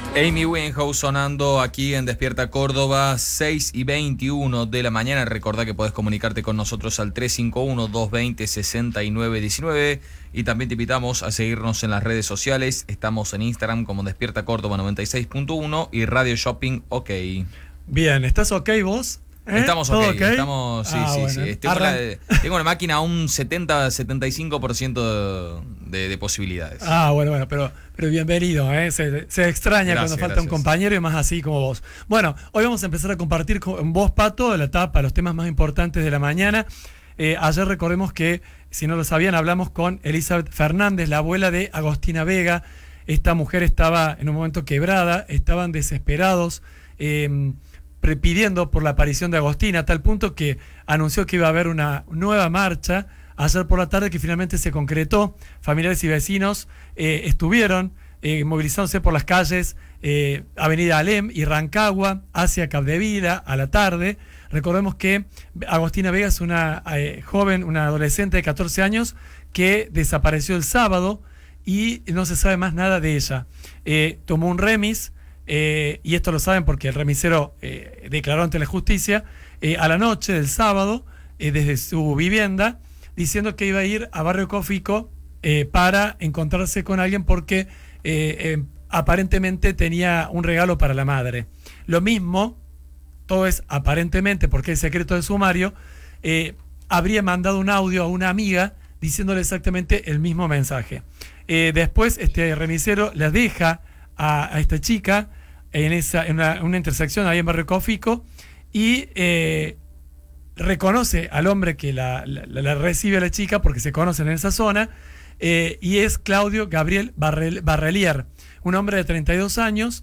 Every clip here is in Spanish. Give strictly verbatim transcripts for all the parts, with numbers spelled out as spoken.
Amy Winehouse sonando aquí en Despierta Córdoba, seis y veintiuno de la mañana. Recordá que podés comunicarte con nosotros al tres cinco uno, dos dos cero, seis nueve uno nueve y también te invitamos a seguirnos en las redes sociales. Estamos en Instagram como Despierta Córdoba noventa y seis punto uno y Radio Shopping OK. Bien, ¿estás OK vos? ¿Eh? Estamos okay, okay? estamos, sí, ah, sí, bueno. sí. Tengo la, tengo la máquina a un setenta, setenta y cinco por ciento de, de posibilidades. Ah, bueno, bueno, pero, pero bienvenido, ¿eh? Se, se extraña Gracias, cuando falta gracias. un compañero y más así como vos. Bueno, hoy vamos a empezar a compartir con vos, Pato, la etapa, los temas más importantes de la mañana. Eh, ayer recordemos que, si no lo sabían, hablamos con Elizabeth Fernández, la abuela de Agostina Vega. Esta mujer estaba en un momento quebrada, estaban desesperados, eh, pidiendo por la aparición de Agostina, a tal punto que anunció que iba a haber una nueva marcha ayer por la tarde, que finalmente se concretó. Familiares y vecinos eh, estuvieron eh, movilizándose por las calles eh, Avenida Alem y Rancagua hacia Capdevila a la tarde. Recordemos que Agostina Vega es una eh, joven, una adolescente de catorce años que desapareció el sábado y no se sabe más nada de ella. Eh, tomó un remis. Eh, y esto lo saben porque el remisero eh, declaró ante la justicia eh, a la noche del sábado eh, desde su vivienda diciendo que iba a ir a Barrio Cofico eh, para encontrarse con alguien porque eh, eh, aparentemente tenía un regalo para la madre. Lo mismo, todo es aparentemente porque es secreto de sumario, eh, habría mandado un audio a una amiga diciéndole exactamente el mismo mensaje. Eh, después este remisero la deja a, a esta chica en, esa, en una, una intersección ahí en Barrio Cofico y eh, reconoce al hombre que la, la, la recibe a la chica porque se conocen en esa zona eh, y es Claudio Gabriel Barrel, Barrelier, un hombre de treinta y dos años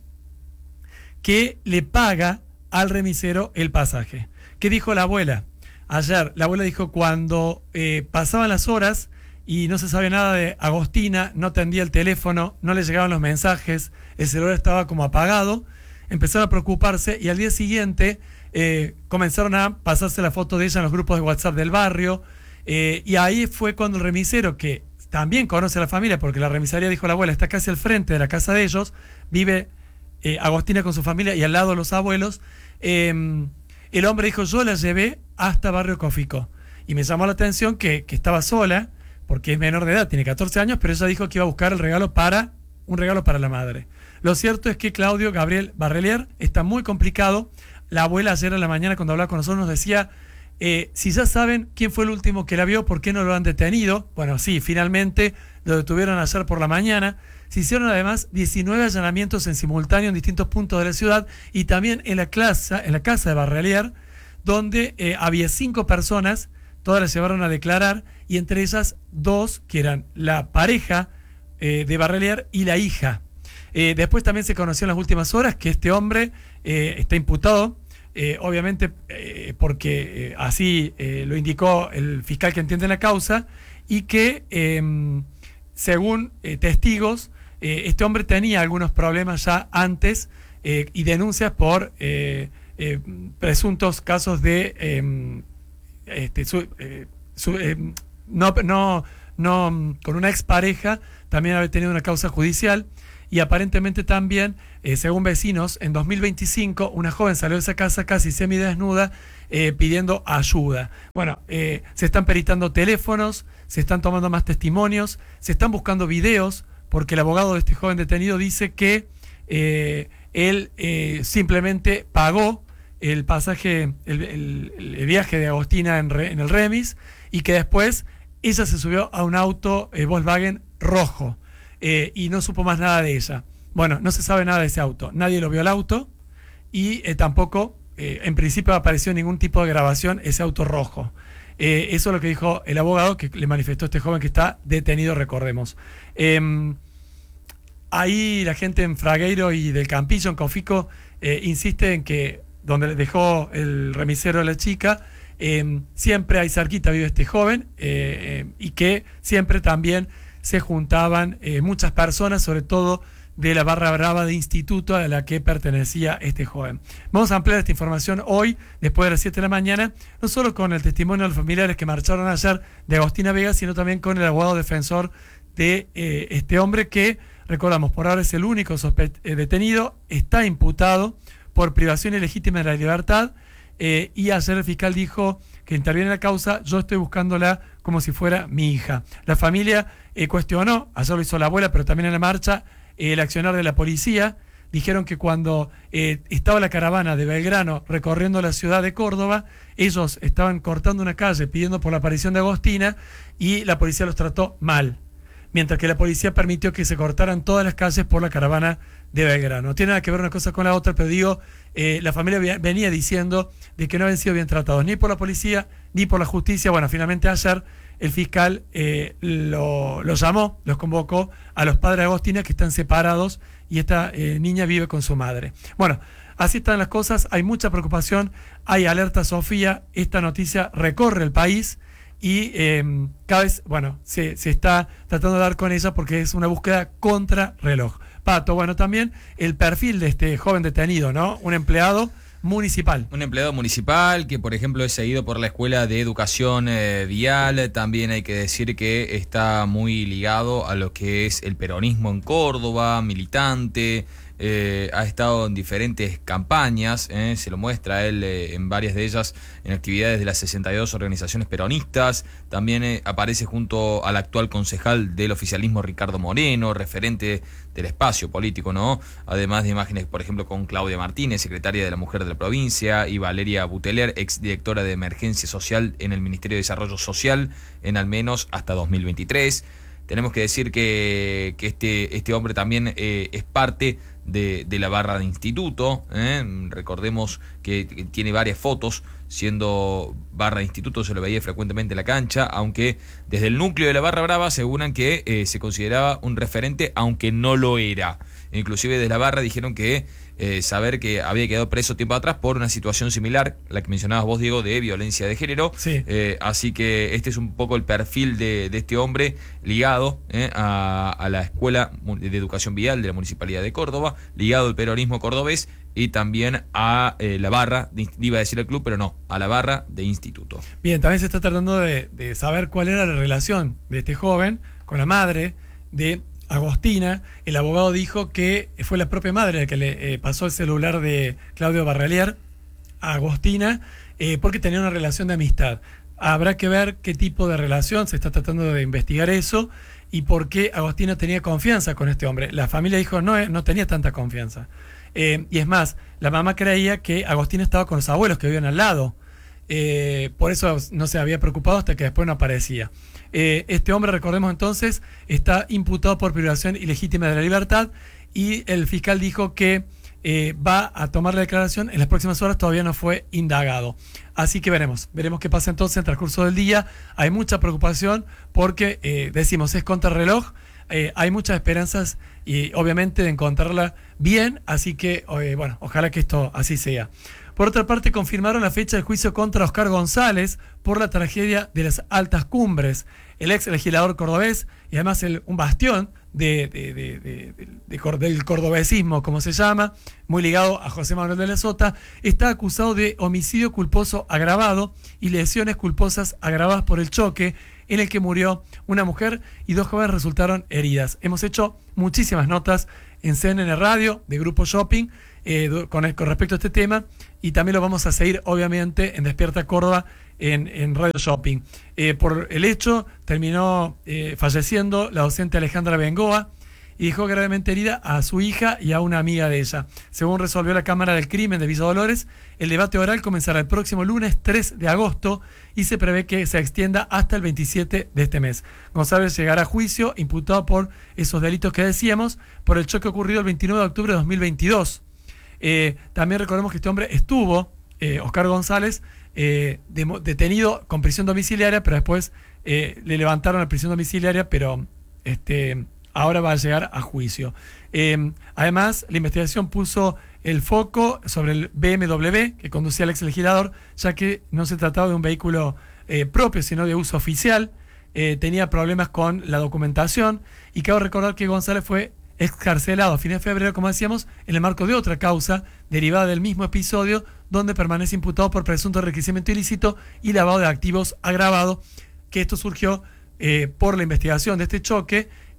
que le paga al remisero el pasaje. ¿Qué dijo la abuela? Ayer la abuela dijo cuando eh, pasaban las horas y no se sabe nada de Agostina, no atendía el teléfono, no le llegaban los mensajes, el celular estaba como apagado, empezaron a preocuparse y al día siguiente eh, comenzaron a pasarse la foto de ella en los grupos de WhatsApp del barrio eh, y ahí fue cuando el remisero, que también conoce a la familia, porque la remisaría, dijo la abuela, está casi al frente de la casa de ellos, vive eh, Agostina con su familia y al lado los abuelos, eh, el hombre dijo, yo la llevé hasta Barrio Cofico y me llamó la atención que, que estaba sola, porque es menor de edad, tiene catorce años, pero ella dijo que iba a buscar el regalo para, un regalo para la madre. Lo cierto es que Claudio Gabriel Barrelier está muy complicado. La abuela ayer a la mañana cuando hablaba con nosotros nos decía, eh, si ya saben quién fue el último que la vio, ¿por qué no lo han detenido? Bueno, sí, finalmente lo detuvieron ayer por la mañana. Se hicieron además diecinueve allanamientos en simultáneo en distintos puntos de la ciudad y también en la, clase, en la casa de Barrelier, donde eh, había cinco personas. Todas las llevaron a declarar y entre ellas dos que eran la pareja eh, de Barrelier y la hija. Eh, después también se conoció en las últimas horas que este hombre eh, está imputado, eh, obviamente eh, porque eh, así eh, lo indicó el fiscal que entiende la causa y que eh, según eh, testigos eh, este hombre tenía algunos problemas ya antes eh, y denuncias por eh, eh, presuntos casos de... Eh, Este, su, eh, su, eh, no, no, no, con una expareja también había tenido una causa judicial y aparentemente también, eh, según vecinos, en dos mil veinticinco una joven salió de esa casa casi semidesnuda eh, pidiendo ayuda. Bueno, eh, se están peritando teléfonos, se están tomando más testimonios, se están buscando videos porque el abogado de este joven detenido dice que eh, él eh, simplemente pagó el pasaje, el, el, el viaje de Agostina en, re, en el remis y que después ella se subió a un auto eh, Volkswagen rojo eh, y no supo más nada de ella. Bueno, no se sabe nada de ese auto, nadie lo vio el auto y eh, tampoco eh, en principio apareció ningún tipo de grabación ese auto rojo. Eh, eso es lo que dijo el abogado que le manifestó a este joven que está detenido, recordemos. Eh, ahí la gente en Fragueiro y del Campillo, en Cofico, eh, insiste en que donde dejó el remisero a la chica, eh, siempre ahí cerquita vive este joven eh, eh, y que siempre también se juntaban eh, muchas personas, sobre todo de la barra brava de instituto a la que pertenecía este joven. Vamos a ampliar esta información hoy, después de las siete de la mañana, no solo con el testimonio de los familiares que marcharon ayer de Agostina Vega, sino también con el abogado defensor de eh, este hombre que recordamos, por ahora es el único sospe- eh, detenido, está imputado por privación ilegítima de la libertad, eh, y ayer el fiscal dijo que interviene en la causa, yo estoy buscándola como si fuera mi hija. La familia eh, cuestionó, ayer lo hizo la abuela, pero también en la marcha, eh, el accionar de la policía. Dijeron que cuando eh, estaba la caravana de Belgrano recorriendo la ciudad de Córdoba, ellos estaban cortando una calle pidiendo por la aparición de Agostina y la policía los trató mal, mientras que la policía permitió que se cortaran todas las calles por la caravana de Belgrano. No tiene nada que ver una cosa con la otra, pero digo, eh, la familia venía diciendo de que no habían sido bien tratados ni por la policía ni por la justicia. Bueno, finalmente ayer el fiscal eh, lo, lo llamó, los convocó a los padres de Agostina, que están separados, y esta eh, niña vive con su madre. Bueno, así están las cosas, hay mucha preocupación, hay alerta Sofía, esta noticia recorre el país y eh, cada vez, bueno, se, se está tratando de dar con ella porque es una búsqueda contra reloj. Pato, bueno, también el perfil de este joven detenido, ¿no? Un empleado municipal. Un empleado municipal que, por ejemplo, es seguido por la Escuela de Educación eh, Vial. También hay que decir que está muy ligado a lo que es el peronismo en Córdoba, militante. Eh, ha estado en diferentes campañas, eh, se lo muestra él eh, en varias de ellas, en actividades de las sesenta y dos organizaciones peronistas. También eh, aparece junto al actual concejal del oficialismo Ricardo Moreno, referente del espacio político, ¿no? Además de imágenes, por ejemplo, con Claudia Martínez, secretaria de la Mujer de la provincia, y Valeria Buteler, exdirectora de Emergencia Social en el Ministerio de Desarrollo Social, en al menos hasta dos mil veintitrés. Tenemos que decir que, que este, este hombre también eh, es parte de, de la barra de instituto. ¿eh? Recordemos que, que tiene varias fotos siendo barra de instituto, se lo veía frecuentemente en la cancha, aunque desde el núcleo de la barra brava aseguran que eh, se consideraba un referente, aunque no lo era. Inclusive de la barra dijeron que eh, saber que había quedado preso tiempo atrás por una situación similar, la que mencionabas vos, Diego, de violencia de género. Sí. Eh, así que este es un poco el perfil de, de este hombre ligado eh, a, a la Escuela de Educación Vial de la Municipalidad de Córdoba, ligado al peronismo cordobés y también a eh, la barra, de, iba a decir el club, pero no, a la barra de instituto. Bien, también se está tratando de, de saber cuál era la relación de este joven con la madre de Agostina. El abogado dijo que fue la propia madre la que le eh, pasó el celular de Claudio Barralier a Agostina eh, porque tenía una relación de amistad. Habrá que ver qué tipo de relación, se está tratando de investigar eso y por qué Agostina tenía confianza con este hombre. La familia dijo no, no tenía tanta confianza. Eh, y es más, la mamá creía que Agostina estaba con los abuelos que vivían al lado. Eh, por eso no se había preocupado hasta que después no aparecía. Eh, este hombre, recordemos entonces, está imputado por privación ilegítima de la libertad y el fiscal dijo que eh, va a tomar la declaración en las próximas horas, todavía no fue indagado. Así que veremos, veremos qué pasa entonces en el transcurso del día. Hay mucha preocupación porque, eh, decimos, es contrarreloj. Eh, hay muchas esperanzas y obviamente de encontrarla bien, así que eh, bueno, ojalá que esto así sea. Por otra parte, confirmaron la fecha del juicio contra Oscar González por la tragedia de las Altas Cumbres. El ex legislador cordobés y además el, un bastión de, de, de, de, de, de, del cordobesismo, como se llama, muy ligado a José Manuel de la Sota, está acusado de homicidio culposo agravado y lesiones culposas agravadas por el choque en el que murió una mujer y dos jóvenes resultaron heridas. Hemos hecho muchísimas notas en C N N Radio, de Grupo Shopping, eh, con, con respecto a este tema, y también lo vamos a seguir, obviamente, en Despierta Córdoba, en, en Radio Shopping. Eh, por el hecho, terminó eh, falleciendo la docente Alejandra Bengoa y dejó gravemente herida a su hija y a una amiga de ella. Según resolvió la Cámara del Crimen de Villa Dolores, el debate oral comenzará el próximo lunes tres de agosto y se prevé que se extienda hasta el veintisiete de este mes. González llegará a juicio imputado por esos delitos que decíamos, por el choque ocurrido el veintinueve de octubre de dos mil veintidós. Eh, también recordemos que este hombre estuvo, eh, Oscar González, eh, de, detenido con prisión domiciliaria, pero después eh, le levantaron la prisión domiciliaria, pero este, ahora va a llegar a juicio. Eh, además, la investigación puso el foco sobre el B M W que conducía el ex legislador, ya que no se trataba de un vehículo eh, propio, sino de uso oficial. Eh, tenía problemas con la documentación y cabe recordar que González fue excarcelado a fines de febrero, como decíamos, en el marco de otra causa derivada del mismo episodio, donde permanece imputado por presunto enriquecimiento ilícito y lavado de activos agravado, que esto surgió eh, por la investigación de este choque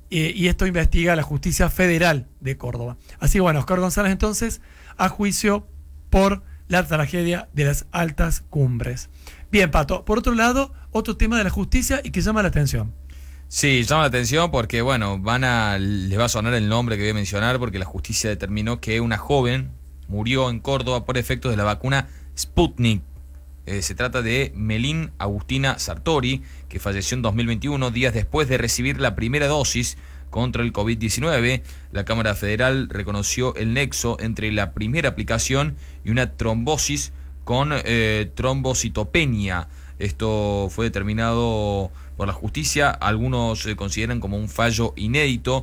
eh, y esto investiga la Justicia Federal de Córdoba. Así bueno, Oscar González entonces a juicio por la tragedia de las altas cumbres. Bien, Pato, por otro lado, otro tema de la justicia y que llama la atención. Sí, llama la atención porque, bueno, van a, les va a sonar el nombre que voy a mencionar porque la justicia determinó que una joven murió en Córdoba por efectos de la vacuna Sputnik. Eh, se trata de Melín Agustina Sartori, que falleció en dos mil veintiuno, días después de recibir la primera dosis contra el COVID diecinueve. La Cámara Federal reconoció el nexo entre la primera aplicación y una trombosis con eh, trombocitopenia. Esto fue determinado por la justicia. Algunos eh, consideran como un fallo inédito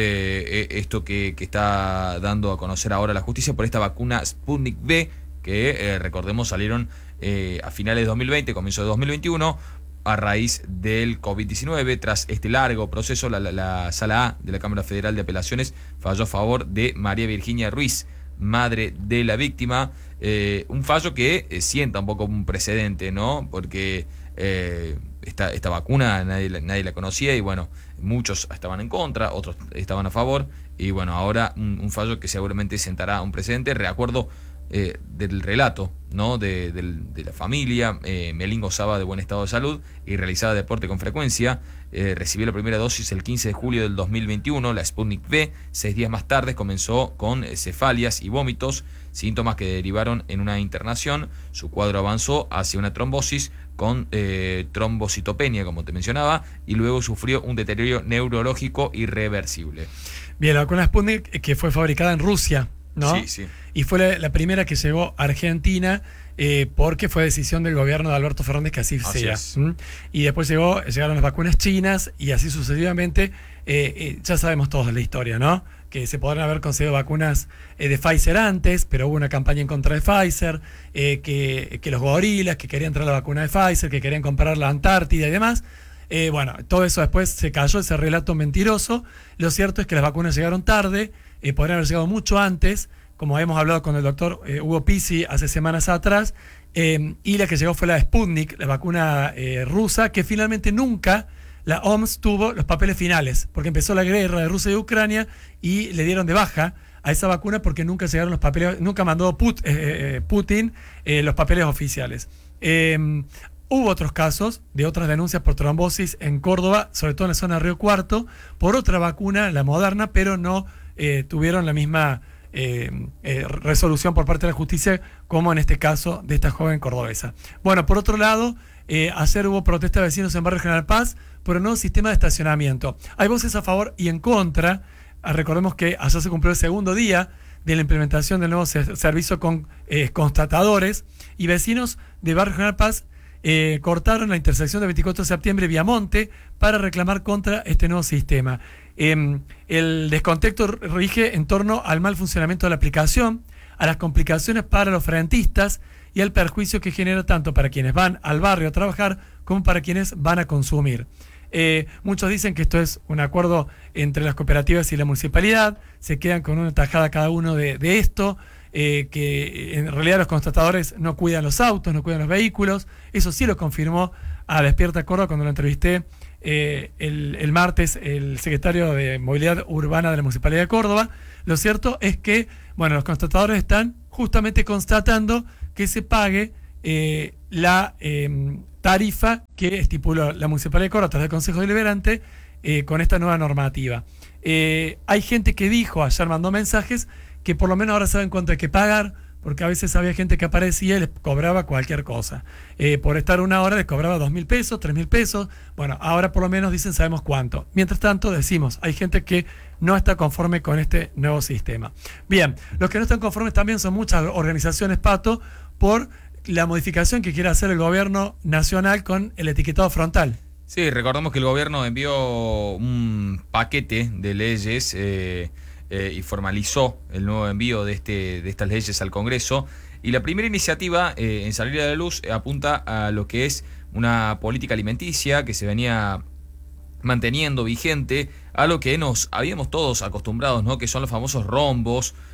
eh, eh, esto que, que está dando a conocer ahora la justicia por esta vacuna Sputnik V, que eh, recordemos salieron eh, a finales de dos mil veinte, comienzo de dos mil veintiuno, a raíz del COVID diecinueve. Tras este largo proceso, la, la, la Sala A de la Cámara Federal de Apelaciones falló a favor de María Virginia Ruiz, madre de la víctima. Eh, un fallo que eh, sienta un poco un precedente, ¿no? Porque eh, esta, esta vacuna nadie, nadie la conocía y bueno, muchos estaban en contra, otros estaban a favor y bueno, ahora un, un fallo que seguramente sentará un precedente. Recuerdo eh, del relato, ¿no? de, de, de la familia. eh, Melín gozaba de buen estado de salud y realizaba deporte con frecuencia. Eh, recibió la primera dosis el quince de julio del dos mil veintiuno, la Sputnik V. Seis días más tarde comenzó con cefalias y vómitos, síntomas que derivaron en una internación. Su cuadro avanzó hacia una trombosis con eh, trombocitopenia, como te mencionaba, y luego sufrió un deterioro neurológico irreversible. Bien, la vacuna Sputnik, que fue fabricada en Rusia, ¿no? Sí, sí. Y fue la, la primera que llegó a Argentina eh, porque fue decisión del gobierno de Alberto Fernández que así, así sea. Es. ¿Mm? Y después llegó, llegaron las vacunas chinas y así sucesivamente. Eh, eh, ya sabemos todos de la historia, ¿no? Que se podrán haber conseguido vacunas eh, de Pfizer antes, pero hubo una campaña en contra de Pfizer, eh, que, que los gorilas que querían traer la vacuna de Pfizer, que querían comprar la Antártida y demás. Eh, bueno, todo eso después se cayó, ese relato mentiroso. Lo cierto es que las vacunas llegaron tarde, eh, podrían haber llegado mucho antes, como habíamos hablado con el doctor eh, Hugo Pizzi hace semanas atrás, eh, y la que llegó fue la de Sputnik, la vacuna eh, rusa, que finalmente nunca la O M S tuvo los papeles finales, porque empezó la guerra de Rusia y Ucrania y le dieron de baja a esa vacuna porque nunca llegaron los papeles, nunca mandó Put, eh, Putin eh, los papeles oficiales. Eh, Hubo otros casos de otras denuncias por trombosis en Córdoba, sobre todo en la zona de Río Cuarto, por otra vacuna, la Moderna, pero no eh, tuvieron la misma eh, eh, resolución por parte de la justicia como en este caso de esta joven cordobesa. Bueno, por otro lado, eh, ayer hubo protesta de vecinos en Barrio General Paz por el nuevo sistema de estacionamiento. Hay voces a favor y en contra. Recordemos que ayer se cumplió el segundo día de la implementación del nuevo servicio con eh, constatadores y vecinos de Barrio General Paz Eh, cortaron la intersección de veinticuatro de septiembre Viamonte para reclamar contra este nuevo sistema. Eh, el descontexto rige en torno al mal funcionamiento de la aplicación, a las complicaciones para los frentistas y al perjuicio que genera tanto para quienes van al barrio a trabajar como para quienes van a consumir. Eh, muchos dicen que esto es un acuerdo entre las cooperativas y la municipalidad, se quedan con una tajada cada uno de, de esto. Eh, que en realidad los constatadores no cuidan los autos, no cuidan los vehículos. Eso sí lo confirmó a Despierta Córdoba cuando lo entrevisté eh, el, el martes el secretario de Movilidad Urbana de la Municipalidad de Córdoba. Lo cierto es que, bueno, los constatadores están justamente constatando que se pague eh, la eh, tarifa que estipuló la Municipalidad de Córdoba a través del Consejo Deliberante eh, con esta nueva normativa. Eh, hay gente que dijo, ayer mandó mensajes, que por lo menos ahora saben cuánto hay que pagar, porque a veces había gente que aparecía y les cobraba cualquier cosa. Eh, por estar una hora les cobraba dos mil pesos, tres mil pesos. Bueno, ahora por lo menos dicen sabemos cuánto. Mientras tanto decimos, hay gente que no está conforme con este nuevo sistema. Bien, los que no están conformes también son muchas organizaciones, Pato, por la modificación que quiere hacer el gobierno nacional con el etiquetado frontal. Sí, recordemos que el gobierno envió un paquete de leyes eh, Eh, y formalizó el nuevo envío de, este, de estas leyes al Congreso. Y la primera iniciativa eh, en salir a la luz eh, apunta a lo que es una política alimenticia que se venía manteniendo vigente, a lo que nos habíamos todos acostumbrados, ¿no? Que son los famosos rombos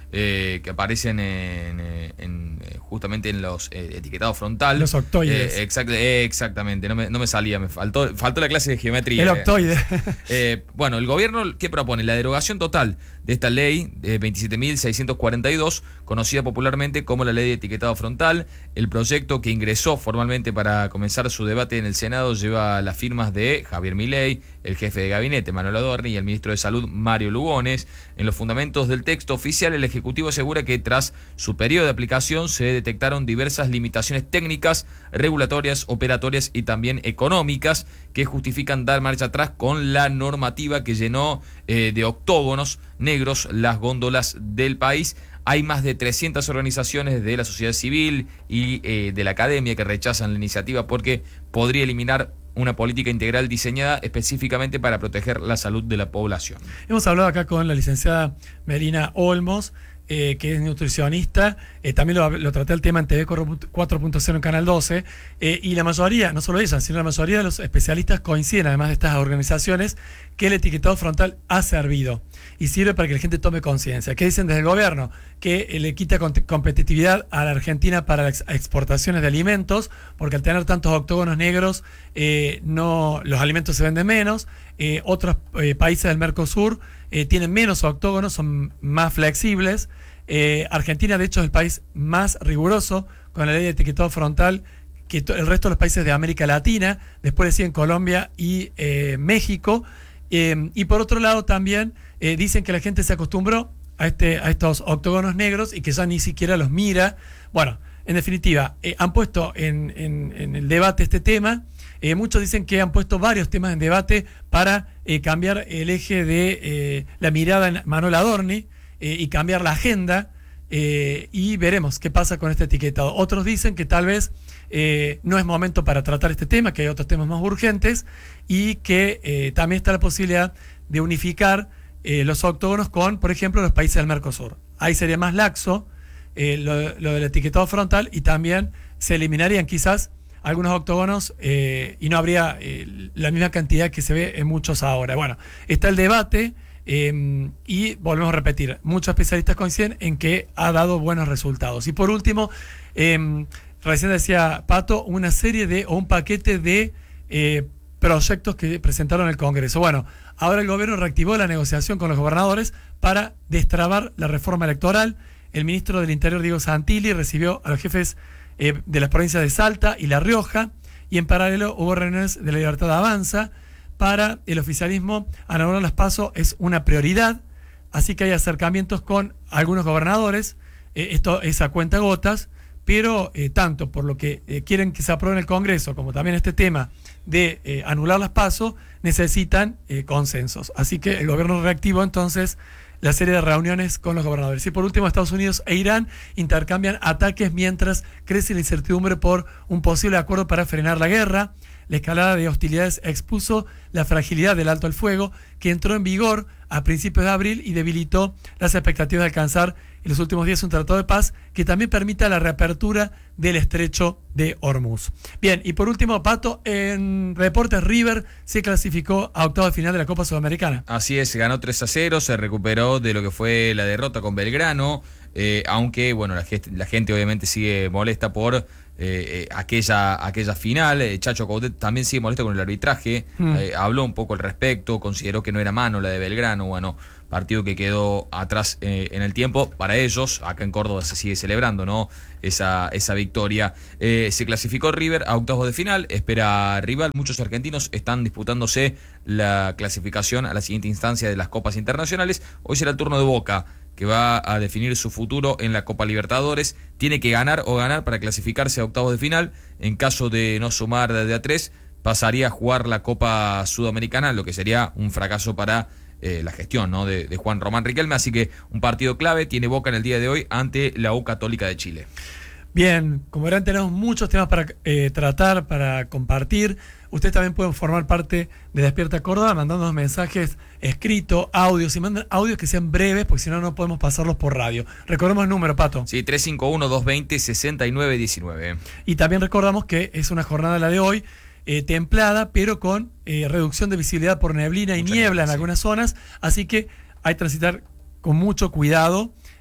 eh, que aparecen en, en, en, justamente en los eh, etiquetados frontal. Los octoides. Eh, exact, eh, exactamente, no me, no me salía, me faltó, faltó la clase de geometría. El octoide. Eh, bueno, el gobierno, ¿qué propone? La derogación total de esta ley eh, veintisiete mil seiscientos cuarenta y dos, conocida popularmente como la ley de etiquetado frontal. El proyecto, que ingresó formalmente para comenzar su debate en el Senado, lleva las firmas de Javier Milei, el jefe de gabinete Manuel Adorni y el ministro de Salud Mario Lugones. En los fundamentos del texto oficial, el Ejecutivo asegura que tras su periodo de aplicación se detectaron diversas limitaciones técnicas, regulatorias, operatorias y también económicas que justifican dar marcha atrás con la normativa que llenó eh, de octógonos negros las góndolas del país. Hay más de trescientas organizaciones de la sociedad civil y eh, de la academia que rechazan la iniciativa porque podría eliminar una política integral diseñada específicamente para proteger la salud de la población. Hemos hablado acá con la licenciada Melina Olmos, eh, que es nutricionista, eh, también lo, lo traté el tema en T V cuatro punto cero en Canal doce, eh, y la mayoría, no solo ella, sino la mayoría de los especialistas coinciden, además de estas organizaciones, que el etiquetado frontal ha servido y sirve para que la gente tome conciencia. ¿Qué dicen desde el gobierno? Que eh, le quita competitividad a la Argentina para las exportaciones de alimentos, porque al tener tantos octógonos negros, eh, no, los alimentos se venden menos. Eh, otros eh, países del Mercosur eh, tienen menos octógonos, son más flexibles. Eh, Argentina, de hecho, es el país más riguroso con la ley de etiquetado frontal que el resto de los países de América Latina. Después le siguen Colombia y eh, México. Eh, y por otro lado también eh, dicen que la gente se acostumbró a, este, a estos octógonos negros y que ya ni siquiera los mira. Bueno, en definitiva, eh, han puesto en, en, en el debate este tema. Eh, muchos dicen que han puesto varios temas en debate para eh, cambiar el eje de eh, la mirada en Manuel Adorni eh, y cambiar la agenda. Eh, y veremos qué pasa con este etiquetado. Otros dicen que tal vez eh, no es momento para tratar este tema, que hay otros temas más urgentes y que eh, también está la posibilidad de unificar eh, los octógonos con, por ejemplo, los países del Mercosur. Ahí sería más laxo eh, lo, lo del etiquetado frontal y también se eliminarían quizás algunos octógonos eh, y no habría eh, la misma cantidad que se ve en muchos ahora. Bueno, está el debate. Eh, y volvemos a repetir, muchos especialistas coinciden en que ha dado buenos resultados. Y por último, eh, recién decía Pato, una serie de, o un paquete de eh, proyectos que presentaron el Congreso. Bueno, ahora el gobierno reactivó la negociación con los gobernadores para destrabar la reforma electoral. El ministro del Interior, Diego Santilli, recibió a los jefes eh, de las provincias de Salta y La Rioja, y en paralelo hubo reuniones de la Libertad Avanza. Para el oficialismo, anular las PASO es una prioridad, así que hay acercamientos con algunos gobernadores. Eh, esto es a cuentagotas, pero eh, tanto por lo que eh, quieren que se apruebe en el Congreso, como también este tema de eh, anular las PASO, necesitan eh, consensos. Así que el gobierno reactivó entonces la serie de reuniones con los gobernadores. Y por último, Estados Unidos e Irán intercambian ataques mientras crece la incertidumbre por un posible acuerdo para frenar la guerra. La escalada de hostilidades expuso la fragilidad del alto el fuego, que entró en vigor a principios de abril y debilitó las expectativas de alcanzar en los últimos días un tratado de paz que también permita la reapertura del estrecho de Hormuz. Bien, y por último, Pato, en Deportes, River se clasificó a octavos de final de la Copa Sudamericana. Así es, ganó tres a cero, se recuperó de lo que fue la derrota con Belgrano, eh, aunque bueno, la, la gente obviamente sigue molesta por Eh, eh, aquella, aquella final. eh, Chacho Coudet también sigue molesto con el arbitraje, mm. eh, habló un poco al respecto, consideró que no era mano la de Belgrano. Bueno, partido que quedó atrás eh, en el tiempo para ellos. Acá en Córdoba se sigue celebrando, ¿no? Esa, esa victoria. Eh, se clasificó River a octavos de final, espera rival. Muchos argentinos están disputándose la clasificación a la siguiente instancia de las Copas Internacionales. Hoy será el turno de Boca, que va a definir su futuro en la Copa Libertadores. Tiene que ganar o ganar para clasificarse a octavos de final. En caso de no sumar de a tres, pasaría a jugar la Copa Sudamericana, lo que sería un fracaso para eh, la gestión, ¿no? de, de Juan Román Riquelme. Así que un partido clave tiene Boca en el día de hoy ante la U Católica de Chile. Bien, como verán, tenemos muchos temas para eh, tratar, para compartir. Ustedes también pueden formar parte de Despierta Córdoba mandándonos mensajes escritos, audios, y mandan audios que sean breves, porque si no, no podemos pasarlos por radio. Recordemos el número, Pato. Sí, tres cinco uno, dos dos cero, seis nueve uno nueve. Y también recordamos que es una jornada la de hoy, eh, templada, pero con eh, reducción de visibilidad por neblina y Mucha niebla niebla, en sí. algunas zonas, así que hay que transitar con mucho cuidado.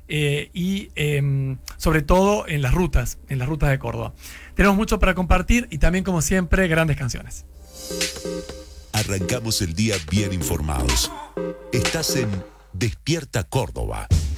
eh, y eh, sobre todo en las rutas, en las rutas de Córdoba. Tenemos mucho para compartir y también, como siempre, grandes canciones. Arrancamos el día bien informados. Estás en Despierta Córdoba.